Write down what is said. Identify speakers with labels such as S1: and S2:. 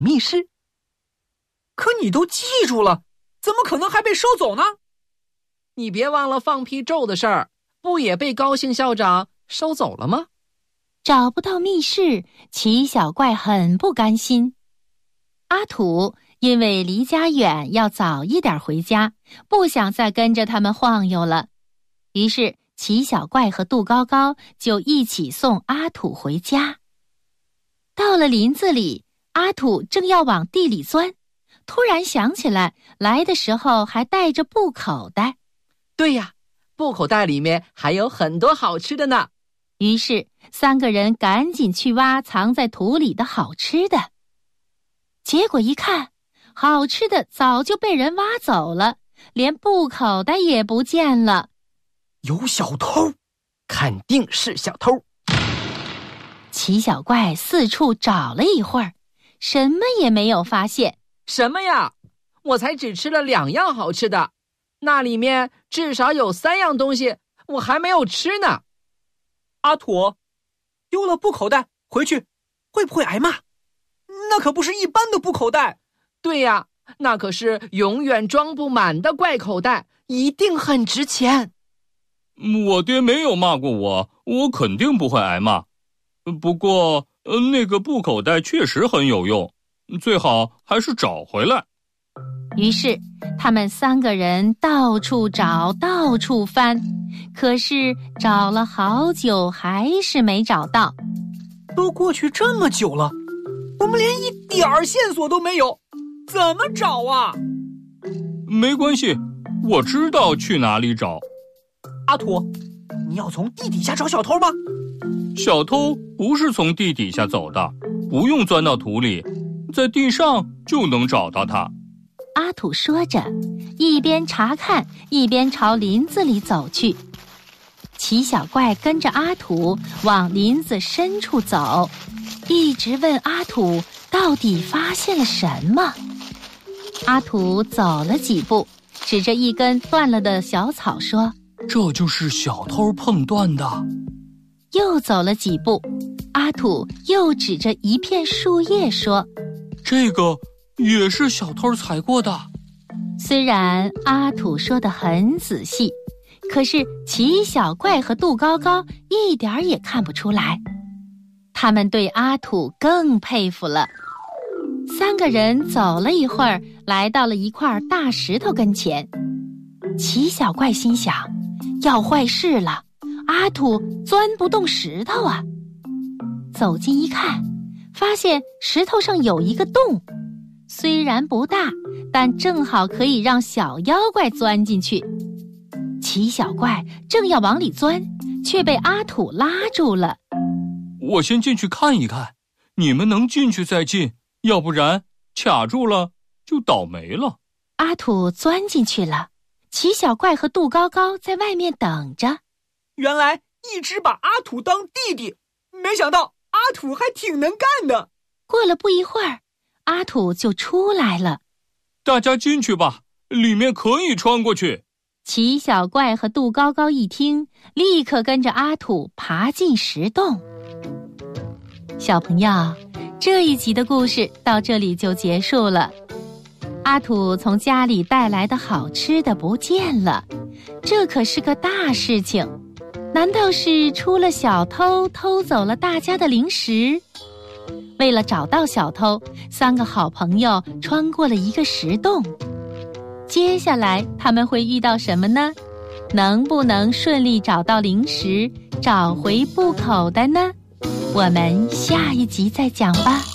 S1: 密室。
S2: 可你都记住了，怎么可能还被收走呢？
S1: 你别忘了放屁咒的事儿，不也被高兴校长收走了吗？
S3: 找不到密室，奇小怪很不甘心。阿土因为离家远，要早一点回家，不想再跟着他们晃悠了。于是奇小怪和杜高高就一起送阿土回家。到了林子里，阿土正要往地里钻，突然想起来，来的时候还带着布口袋。
S1: 对呀，布口袋里面还有很多好吃的呢。
S3: 于是三个人赶紧去挖藏在土里的好吃的。结果一看，好吃的早就被人挖走了，连布口袋也不见了。
S2: 有小偷，
S1: 肯定是小偷。
S3: 奇小怪四处找了一会儿，什么也没有发现。
S1: 什么呀？我才只吃了2样好吃的，那里面至少有3样东西我还没有吃呢。
S2: 阿土，丢了布口袋回去会不会挨骂？那可不是一般的布口袋。
S1: 对呀，那可是永远装不满的怪口袋，一定很值钱。
S4: 我爹没有骂过我，我肯定不会挨骂。不过那个布口袋确实很有用，最好还是找回来。
S3: 于是他们3个人到处找，到处翻，可是找了好久还是没找到。
S2: 都过去这么久了，我们连一点儿线索都没有，怎么找啊？
S4: 没关系，我知道去哪里找。
S2: 阿土，你要从地底下找小偷吗？
S4: 小偷不是从地底下走的，不用钻到土里，在地上就能找到他。
S3: 阿土说着，一边查看一边朝林子里走去。奇小怪跟着阿土往林子深处走，一直问阿土到底发现了什么。阿土走了几步，指着一根断了的小草说：
S4: 这就是小偷碰断的。
S3: 又走了几步，阿土又指着一片树叶说：
S4: 这个也是小偷踩过的。
S3: 虽然阿土说得很仔细，可是奇小怪和杜高高一点儿也看不出来。他们对阿土更佩服了。3个人走了一会儿，来到了一块大石头跟前。奇小怪心想，要坏事了，阿土钻不动石头啊。走近一看，发现石头上有一个洞，虽然不大，但正好可以让小妖怪钻进去。奇小怪正要往里钻，却被阿土拉住了。
S4: 我先进去看一看，你们能进去再进，要不然卡住了就倒霉了。
S3: 阿土钻进去了，奇小怪和杜高高在外面等着。
S2: 原来一直把阿土当弟弟，没想到阿土还挺能干的。
S3: 过了不一会儿，阿土就出来了。
S4: 大家进去吧，里面可以穿过去。
S3: 奇小怪和杜高高一听，立刻跟着阿土爬进石洞。小朋友，这一集的故事到这里就结束了。阿土从家里带来的好吃的不见了，这可是个大事情。难道是出了小偷，偷走了大家的零食？为了找到小偷，3个好朋友穿过了一个石洞。接下来他们会遇到什么呢？能不能顺利找到零食，找回布口袋呢？我们下一集再讲吧。